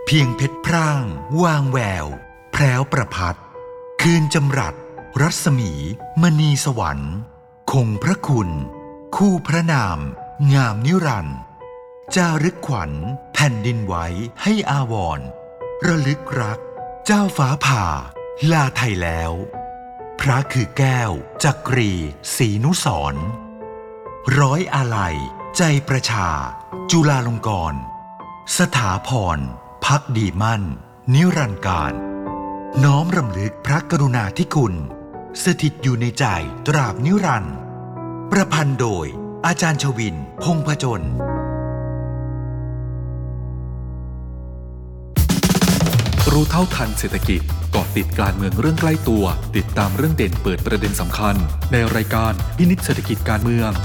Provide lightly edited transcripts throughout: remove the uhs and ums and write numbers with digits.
พียงเพชรพร่างวางแววแพรวประพัดคืนจำรัดรัศมีมณีสวรรค์คงพระคุณคู่พระนามงามนิรันดร์จารึกขวัญแผ่นดินไว้ให้อาวรณ์ระลึกรักเจ้าฟ้าผ่าลาไทยแล้วพระคือแก้วจักรีศรีนุสรณ์ร้อยอาลัยใจประชาจุฬาลงกรณ์สถาพรภักดีมั่นนิรันดร์การน้อมรำลึกพระกรุณาธิคุณสถิตอยู่ในใจตราบนิรันดร์ประพันธ์โดยอาจารย์ชวินต์ พงษ์ผจญรู้เท่าทันเศรษฐกิจเกาะติดการเมืองเรื่องใกล้ตัวติดตามเรื่องเด่นเปิดประเด็นสำคัญในรายการพินิจเศรษฐกิจการเมือง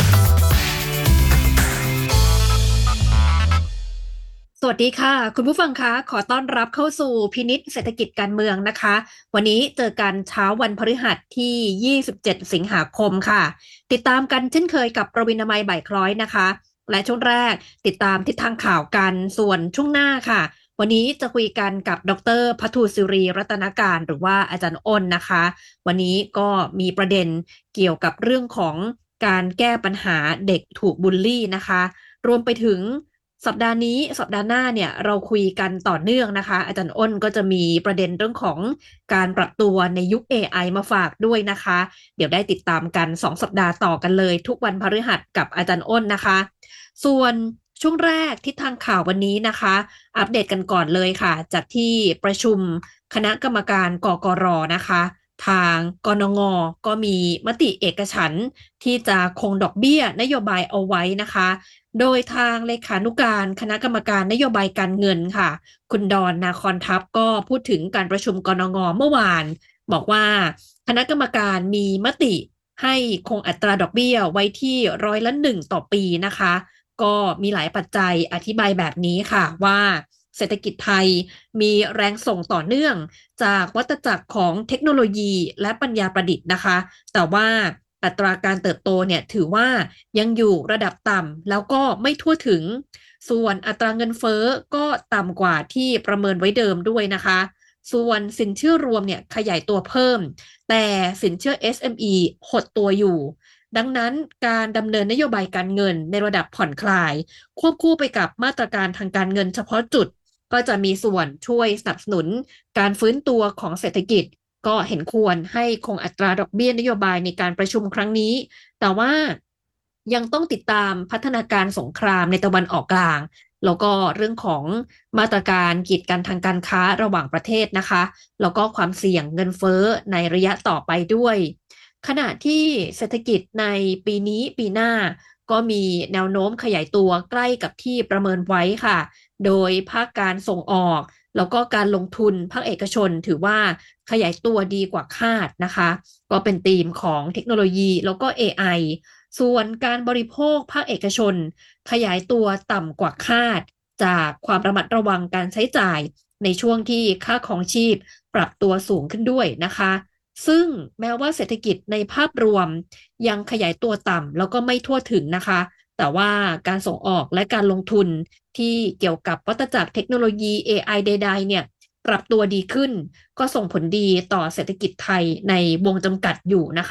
สวัสดีค่ะคุณผู้ฟังคะขอต้อนรับเข้าสู่พินิจเศรษฐกิจการเมืองนะคะวันนี้เจอกันเช้าวันพฤหัสที่27สิงหาคมค่ะติดตามกันเช่นเคยกับประวินามัยบ่ายคล้อยนะคะและช่วงแรกติดตามทิศทางข่าวกันส่วนช่วงหน้าค่ะวันนี้จะคุยกันกับดร.ภัทูศิรีรัตนการหรือว่าอาจารย์อ้นนะคะวันนี้ก็มีประเด็นเกี่ยวกับเรื่องของการแก้ปัญหาเด็กถูกบูลลี่นะคะรวมไปถึงสัปดาห์นี้สัปดาห์หน้าเนี่ยเราคุยกันต่อเนื่องนะคะอาจารย์อ้นก็จะมีประเด็นเรื่องของการปรับตัวในยุค AI มาฝากด้วยนะคะเดี๋ยวได้ติดตามกัน2สัปดาห์ต่อกันเลยทุกวันพฤหัสกับอาจารย์อ้นนะคะส่วนช่วงแรกทิศทางข่าววันนี้นะคะอัปเดตกันก่อนเลยค่ะจากที่ประชุมคณะกรรมการกกร.นะคะทางกนง.ก็มีมติเอกฉันท์ที่จะคงดอกเบี้ยนโยบายเอาไว้นะคะโดยทางเลขานุการคณะกรรมการนโยบายการเงินค่ะคุณดอนนาคอนทัพก็พูดถึงการประชุมกนง.เมื่อวานบอกว่าคณะกรรมการมีมติให้คงอัตราดอกเบี้ยไว้ที่100% ต่อปีนะคะก็มีหลายปัจจัยอธิบายแบบนี้ค่ะว่าเศรษฐกิจไทยมีแรงส่งต่อเนื่องจากวัฏจักรของเทคโนโลยีและปัญญาประดิษฐ์นะคะแต่ว่าอัตราการเติบโตเนี่ยถือว่ายังอยู่ระดับต่ำแล้วก็ไม่ทั่วถึงส่วนอัตราเงินเฟ้อก็ต่ำกว่าที่ประเมินไว้เดิมด้วยนะคะส่วนสินเชื่อรวมเนี่ยขยายตัวเพิ่มแต่สินเชื่อ SME หดตัวอยู่ดังนั้นการดำเนินนโยบายการเงินในระดับผ่อนคลายควบคู่ไปกับมาตรการทางการเงินเฉพาะจุดก็จะมีส่วนช่วยสนับสนุนการฟื้นตัวของเศรษฐกิจก็เห็นควรให้คงอัตราดอกเบี้ยนโยบายในการประชุมครั้งนี้แต่ว่ายังต้องติดตามพัฒนาการสงครามในตะวันออกกลางแล้วก็เรื่องของมาตรการกีดกันทางการค้าระหว่างประเทศนะคะแล้วก็ความเสี่ยงเงินเฟ้อในระยะต่อไปด้วยขณะที่เศรษฐกิจในปีนี้ปีหน้าก็มีแนวโน้มขยายตัวใกล้กับที่ประเมินไว้ค่ะโดยภาคการส่งออกแล้วก็การลงทุนภาคเอกชนถือว่าขยายตัวดีกว่าคาดนะคะก็เป็นธีมของเทคโนโลยีแล้วก็ AI ส่วนการบริโภคภาคเอกชนขยายตัวต่ำกว่าคาดจากความระมัดระวังการใช้จ่ายในช่วงที่ค่าของชีพปรับตัวสูงขึ้นด้วยนะคะซึ่งแม้ว่าเศรษฐกิจในภาพรวมยังขยายตัวต่ำแล้วก็ไม่ทั่วถึงนะคะแต่ว่าการส่งออกและการลงทุนที่เกี่ยวกับวัฏจักรเทคโนโลยี AI ใดๆเนี่ยปรับตัวดีขึ้นก็ส่งผลดีต่อเศรษฐกิจไทยในวงจำกัดอยู่นะคะ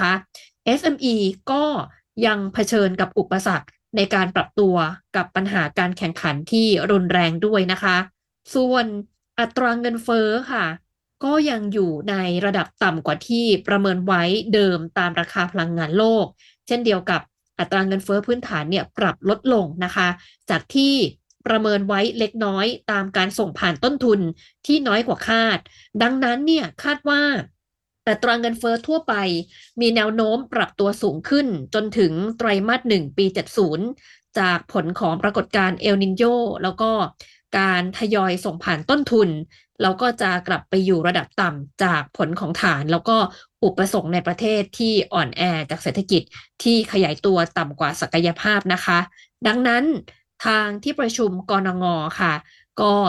SME ก็ยังเผชิญกับอุปสรรคในการปรับตัวกับปัญหาการแข่งขันที่รุนแรงด้วยนะคะส่วนอัตราเงินเฟ้อค่ะก็ยังอยู่ในระดับต่ำกว่าที่ประเมินไว้เดิมตามราคาพลังงานโลกเช่นเดียวกับอัตราเงินเฟ้อพื้นฐานเนี่ยปรับลดลงนะคะจากที่ประเมินไว้เล็กน้อยตามการส่งผ่านต้นทุนที่น้อยกว่าคาดดังนั้นเนี่ยคาดว่าอัตราเงินเฟ้อทั่วไปมีแนวโน้มปรับตัวสูงขึ้นจนถึงไตรมาส1ปี70จากผลของปรากฏการณ์เอลนินโญแล้วก็การทยอยส่งผ่านต้นทุนแล้วก็จะกลับไปอยู่ระดับต่ำจากผลของฐานแล้วก็อุปสงค์ในประเทศที่อ่อนแอจากเศรษฐกิจที่ขยายตัวต่ำกว่าศักยภาพนะคะดังนั้นทางที่ประชุมกนง.ค่ะก็